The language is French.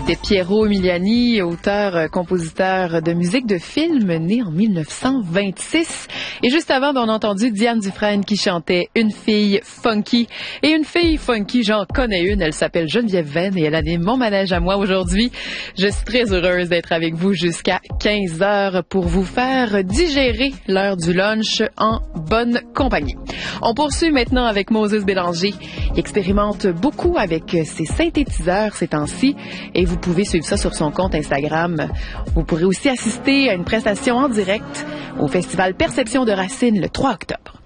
C'était Piero Umiliani, auteur, compositeur de musique de film, né en 1926. Et juste avant, on a entendu Diane Dufresne qui chantait Une fille funky. Et une fille funky, j'en connais une, elle s'appelle Geneviève Venn et elle anime mon manège à moi aujourd'hui. Je suis très heureuse d'être avec vous jusqu'à 15 heures pour vous faire digérer l'heure du lunch en bonne compagnie. On poursuit maintenant avec Moses Bélanger. Il expérimente beaucoup avec ses synthétiseurs ces temps-ci et vous pouvez suivre ça sur son compte Instagram. Vous pourrez aussi assister à une prestation en direct au Festival Perception de Racine le 3 octobre.